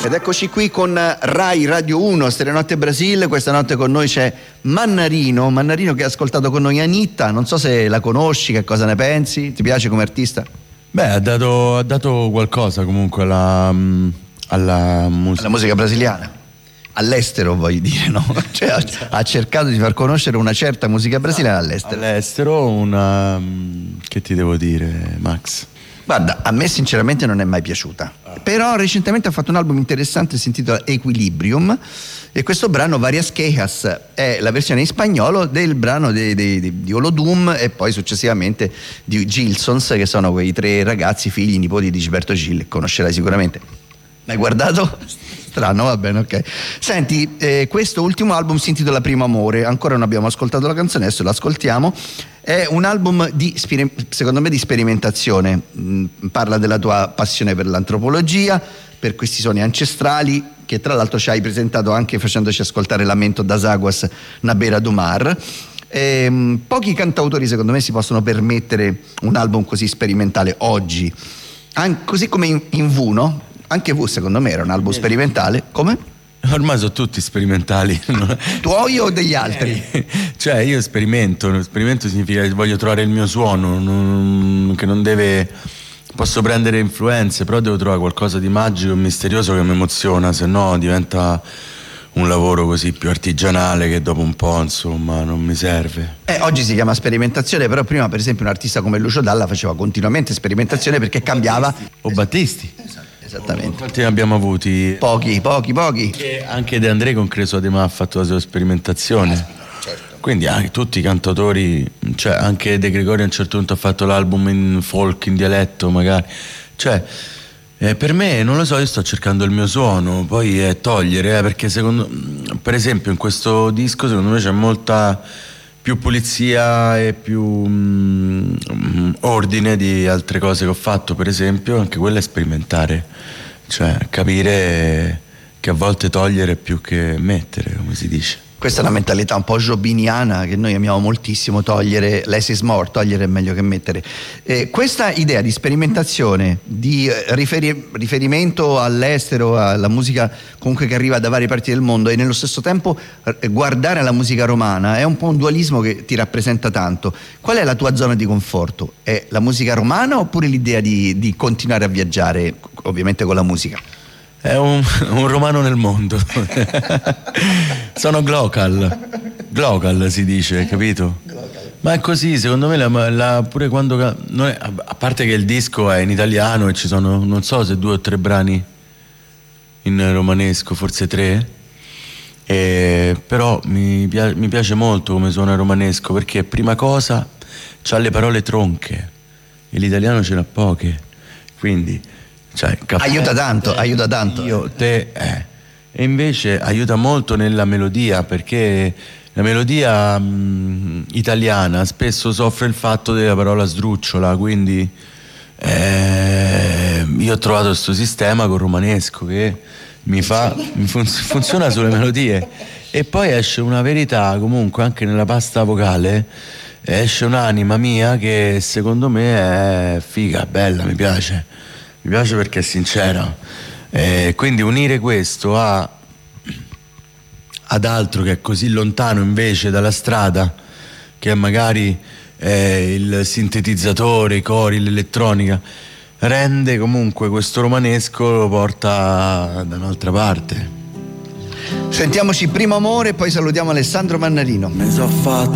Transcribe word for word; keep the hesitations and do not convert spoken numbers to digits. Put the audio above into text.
Ed eccoci qui con Rai Radio uno, Stereonotte Brasil. Questa notte con noi c'è Mannarino, Mannarino che ha ascoltato con noi Anitta. Non so se la conosci, che cosa ne pensi? Ti piace come artista? Beh, ha dato, ha dato qualcosa comunque alla, alla musica. Alla musica brasiliana. All'estero, vuoi dire, no? Cioè, ha, ha cercato di far conoscere una certa musica brasiliana all'estero. All'estero, una... che ti devo dire, Max? Guarda, a me sinceramente non è mai piaciuta, ah. però recentemente ha fatto un album interessante, si intitola Equilibrium, e questo brano, Varias Quejas, è la versione in spagnolo del brano di, di, di, di Olodum e poi successivamente di Gilsons, che sono quei tre ragazzi, figli, nipoti di Gilberto Gil, che conoscerai sicuramente. L'hai guardato? Strano, va bene, ok. Senti, eh, questo ultimo album si intitola Primo Amore, ancora non abbiamo ascoltato la canzone, adesso l'ascoltiamo. È un album di, secondo me, di sperimentazione. Mm, parla della tua passione per l'antropologia, per questi suoni ancestrali, che tra l'altro ci hai presentato anche facendoci ascoltare Lamento das Águas na Beira do Mar. E, pochi cantautori secondo me si possono permettere un album così sperimentale oggi, An- così come in, in V, no? Anche V secondo me era un album sperimentale. Come? Ormai sono tutti sperimentali. Tuoi o degli altri? Eh, cioè io sperimento, sperimento significa che voglio trovare il mio suono, non, che non deve... Posso prendere influenze, però devo trovare qualcosa di magico e misterioso che mi emoziona, se no diventa un lavoro così più artigianale che dopo un po', insomma, non mi serve. Eh, oggi si chiama sperimentazione, però prima per esempio un artista come Lucio Dalla faceva continuamente sperimentazione perché o cambiava... Battisti. O Battisti. Esatto. Esattamente. Quanti ne abbiamo avuti? Pochi, pochi, pochi. E anche De André con Creso Ademà ha fatto la sua sperimentazione. Certo. Quindi anche tutti i cantautori, cioè anche De Gregori a un certo punto ha fatto l'album in folk, in dialetto magari. Cioè, eh, per me, non lo so, io sto cercando il mio suono, poi è togliere, eh, perché secondo, per esempio in questo disco secondo me c'è molta più pulizia e più mm, ordine di altre cose che ho fatto, per esempio anche quello è sperimentare, cioè capire che a volte togliere è più che mettere, come si dice. Questa è una mentalità un po' jobiniana che noi amiamo moltissimo, togliere, less is more, togliere è meglio che mettere. Eh, questa idea di sperimentazione, di riferi- riferimento all'estero, alla musica comunque che arriva da varie parti del mondo e nello stesso tempo eh, guardare alla musica romana, è un po' un dualismo che ti rappresenta tanto. Qual è la tua zona di conforto? È la musica romana oppure l'idea di, di continuare a viaggiare, ovviamente con la musica? È un, un romano nel mondo. Sono glocal. Glocal si dice, capito? Glocal. Ma è così, secondo me, la, la, pure quando. Non è, a parte che il disco è in italiano e ci sono, non so se due o tre brani in romanesco, forse tre. E, però mi, pia, mi piace molto come suona il romanesco, perché prima cosa c'ha le parole tronche e l'italiano ce n'ha poche. Quindi. Cioè, caffè, aiuta tanto, te, aiuta tanto. Io, te, eh. E invece aiuta molto nella melodia, perché la melodia mh, italiana spesso soffre il fatto della parola sdrucciola, quindi eh, io ho trovato questo sistema col romanesco che mi fa mi fun- funziona sulle melodie, e poi esce una verità comunque anche nella pasta vocale, esce un'anima mia che secondo me è figa, bella, mi piace. Mi piace perché è sincera, eh, quindi unire questo a, ad altro che è così lontano invece dalla strada, che è magari eh, il sintetizzatore, i cori, l'elettronica, rende comunque questo romanesco, lo porta da un'altra parte. Sentiamoci Primo Amore e poi salutiamo Alessandro Mannarino.